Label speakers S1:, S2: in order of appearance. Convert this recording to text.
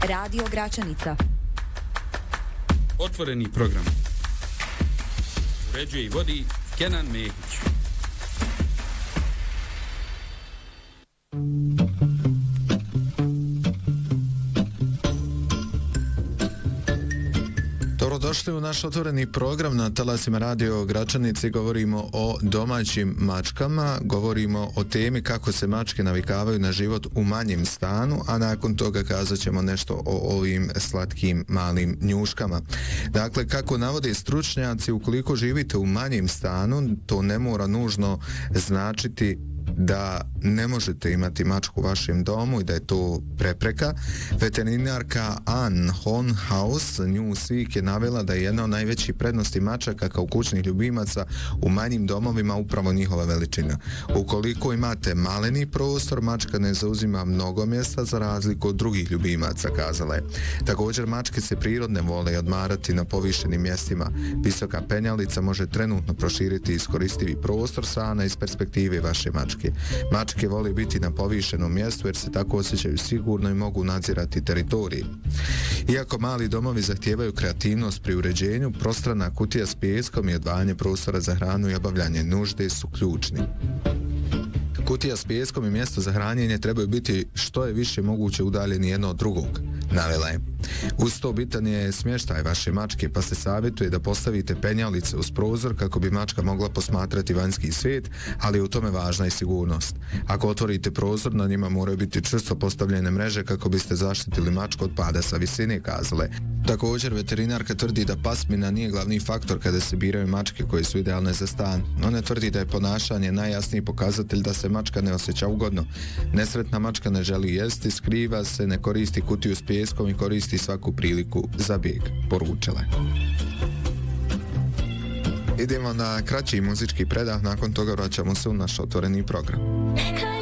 S1: Radio Gračanica.
S2: Otvoreni program. Uređuje i vodi Kenan Mehić.
S3: Dobrodošli u naš otvoreni program na talasima Radio Gračanici. Govorimo o domaćim mačkama, govorimo o temi kako se mačke navikavaju na život u manjem stanu, a nakon toga kazat ćemo nešto o ovim slatkim malim njuškama. Dakle, kako navode stručnjaci, ukoliko živite u manjem stanu, to ne mora nužno značiti da ne možete imati mačku u vašem domu i da je to prepreka. Veterinarka Ann Hornhaus Newsweek je navela da je jedna od najvećih prednosti mačaka kao kućnih ljubimaca u manjim domovima upravo njihova veličina. Ukoliko imate maleni prostor, mačka ne zauzima mnogo mjesta za razliku od drugih ljubimaca, kazala je. Također, mačke se prirodne vole odmarati na povišenim mjestima. Visoka penjalica može trenutno proširiti iskoristivi prostor stana iz perspektive vaše mačke. Mačke vole biti na povišenom mjestu jer se tako osjećaju sigurno i mogu nadzirati teritorij. Iako mali domovi zahtijevaju kreativnost pri uređenju, prostrana kutija s pijeskom i odvajanje prostora za hranu i obavljanje nužde su ključni. Kutija s pijeskom i mjesto za hranjenje trebaju biti što je više moguće udaljeni jedno od drugog, navela je. Uz to bitan je smještaj vaše mačke, pa se savjetuje da postavite penjalice uz prozor kako bi mačka mogla posmatrati vanjski svijet, ali je u tome važna i sigurnost. Ako otvorite prozor, na njima moraju biti čvrsto postavljene mreže kako biste zaštitili mačku od pada sa visine, kazale. Također, veterinarka tvrdi da pasmina nije glavni faktor kada se biraju mačke koje su idealne za stan. Ona tvrdi da je ponašanje najjasniji pokazatelj da se mačka ne osjeća ugodno. Nesretna mačka ne želi jesti, skriva se, ne koristi kutiju s pijeskom i koristi svaku priliku za bijeg, poručila je. Idemo na kraći muzički predah, nakon toga vraćamo se u naš otvoreni program.